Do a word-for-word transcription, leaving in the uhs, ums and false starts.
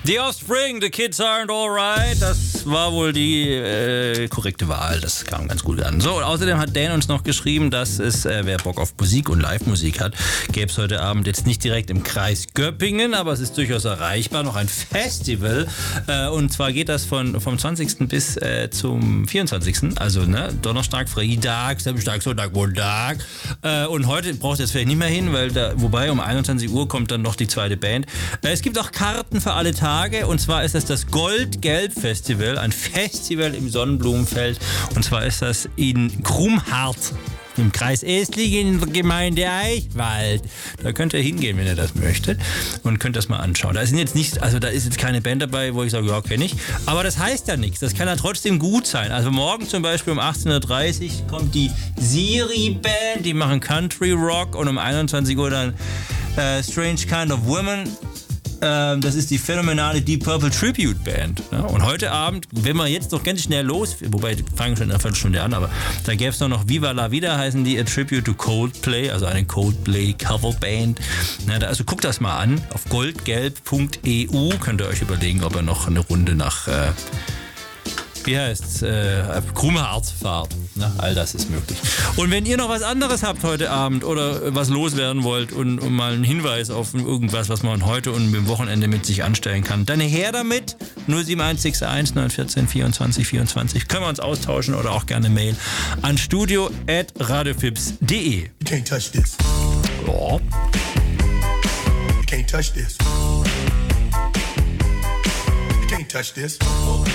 The Offspring, The Kids Aren't Alright, das war wohl die äh, korrekte Wahl, das kam ganz gut an. So, und außerdem hat Dan uns noch geschrieben, dass es, äh, wer Bock auf Musik und Live-Musik hat, gäbe es heute Abend jetzt nicht direkt im Kreis Göppingen, aber es ist durchaus erreichbar, noch ein Festival. Äh, und zwar geht das von, vom zwanzigsten bis äh, zum vierundzwanzigsten Also ne, Donnerstag, Freitag, Samstag, Sonntag, Montag. Äh, und heute braucht ihr jetzt vielleicht nicht mehr hin, weil da, wobei um einundzwanzig Uhr kommt dann noch die zweite Band. Äh, es gibt auch Karten für alle Tage. Und zwar ist das das Gold-Gelb-Festival, ein Festival im Sonnenblumenfeld. Und zwar ist das in Krumhardt im Kreis Esslingen in der Gemeinde Eichwald. Da könnt ihr hingehen, wenn ihr das möchtet, und könnt das mal anschauen. Da sind jetzt nicht, also da ist jetzt keine Band dabei, wo ich sage, ja, kenne ich. Aber das heißt ja nichts. Das kann ja trotzdem gut sein. Also morgen zum Beispiel um achtzehn Uhr dreißig kommt die Siri Band, die machen Country Rock, und um einundzwanzig Uhr dann äh, Strange Kind of Woman. Das ist die phänomenale Deep Purple Tribute Band. Und heute Abend, wenn wir jetzt noch ganz schnell los, wobei die fangen schon in einer Viertelstunde an, aber da gäbe es noch Viva La Vida, heißen die, A Tribute to Coldplay, also eine Coldplay Coverband. Also guckt das mal an, auf goldgelb punkt e u könnt ihr euch überlegen, ob ihr noch eine Runde nach, äh, wie heißt's, äh, Krumhardt fahrt. Na, all das ist möglich. Und wenn ihr noch was anderes habt heute Abend oder was loswerden wollt und, und mal einen Hinweis auf irgendwas, was man heute und im Wochenende mit sich anstellen kann, dann her damit. null sieben eins sechs eins neun eins vier vierundzwanzig vierundzwanzig. Können wir uns austauschen oder auch gerne Mail an studio at radiofips punkt de. You can't touch this. Ja. You can't touch this. You can't touch this.